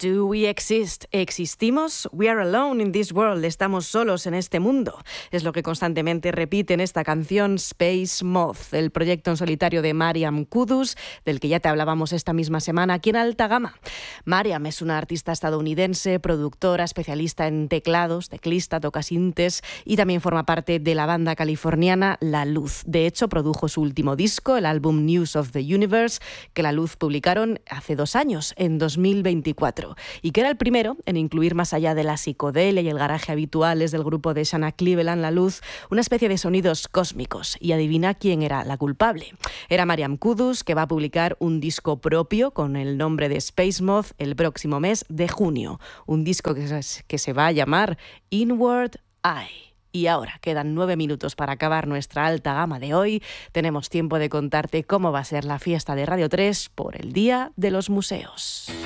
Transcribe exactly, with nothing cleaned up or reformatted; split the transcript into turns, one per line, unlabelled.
Do we exist? ¿Existimos? We are alone in this world. Estamos solos en este mundo. Es lo que constantemente repite en esta canción Space Moth, el proyecto en solitario de Mariam Kudus, del que ya te hablábamos esta misma semana aquí en Alta Gama. Mariam es una artista estadounidense, productora, especialista en teclados, teclista, toca sintes y también forma parte de la banda californiana La Luz. De hecho, produjo su último disco, el álbum News of the Universe, que La Luz publicaron hace dos años, en dos mil veinticuatro. Y que era el primero en incluir, más allá de la psicodelia y el garaje habituales del grupo de Shanna Cleveland, La Luz, una especie de sonidos cósmicos. Y adivina quién era la culpable. Era Mariam Kudus, que va a publicar un disco propio con el nombre de Space Moth el próximo mes de junio. Un disco que se, que se va a llamar Inward Eye. Y ahora quedan nueve minutos para acabar nuestra alta gama de hoy. Tenemos tiempo de contarte cómo va a ser la fiesta de Radio tres por el Día de los Museos.